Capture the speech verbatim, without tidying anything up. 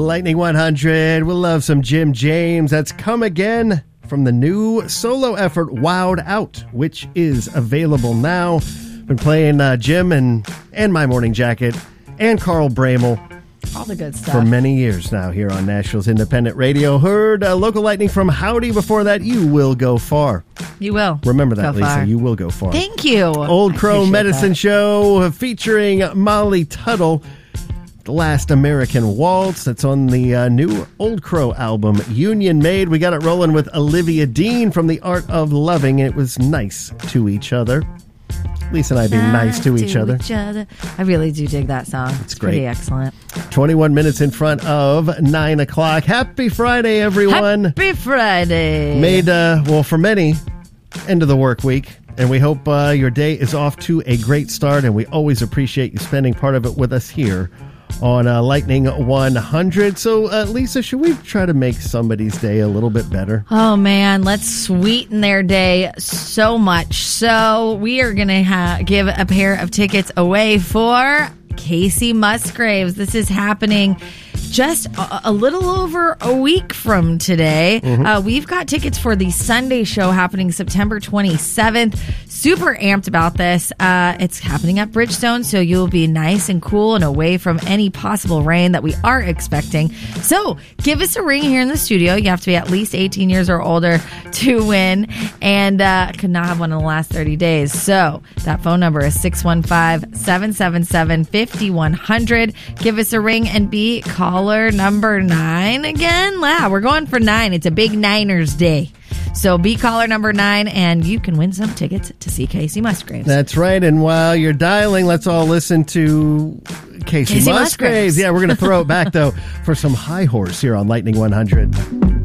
Lightning one hundred. We'll love some Jim James. That's Come Again from the new solo effort Wowed Out, which is available now. Been playing uh, Jim and, and My Morning Jacket and Carl Bramel. All the good stuff. For many years now here on Nashville's Independent Radio. Heard uh, Local Lightning from Howdy before that. You will go far. You will. Remember that, go Lisa. Far. You will go far. Thank you. Old Crow Medicine that. Show featuring Molly Tuttle. The Last American Waltz. That's on the uh, new Old Crow album, Union Made. We got it rolling with Olivia Dean from The Art of Loving. It was Nice to Each Other. Lisa and I being nice, nice to, each, to other. each other. I really do dig that song. It's, it's great. Pretty excellent. twenty-one minutes in front of nine o'clock. Happy Friday, everyone. Happy Friday. Made, uh, well, for many, end of the work week. And we hope uh, your day is off to a great start. And we always appreciate you spending part of it with us here on uh, Lightning one hundred. So, uh, Lisa, should we try to make somebody's day a little bit better? Oh, man, let's sweeten their day so much. So we are going to ha- give a pair of tickets away for Kacey Musgraves. This is happening just a, a little over a week from today. Mm-hmm. Uh, we've got tickets for the Sunday show happening September twenty-seventh. Super amped about this. Uh, it's happening at Bridgestone, so you'll be nice and cool and away from any possible rain that we are expecting. So give us a ring here in the studio. You have to be at least eighteen years or older to win, and uh, could not have one in the last thirty days. So that phone number is six one five, seven seven seven, five one zero zero. Give us a ring and be caller number nine again. Wow, we're going for nine. It's a big Niners day. So be caller number nine, and you can win some tickets to see Kacey Musgraves. That's right. And while you're dialing, let's all listen to Kacey, Kacey Musgraves. Musgraves. Yeah, we're going to throw it back, though, for some High Horse here on Lightning one hundred.